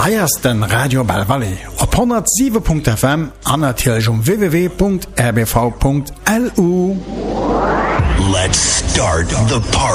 Eiersten Radio Belvalley op 107.fm an natürlich www.rbv.lu. Let's start the party.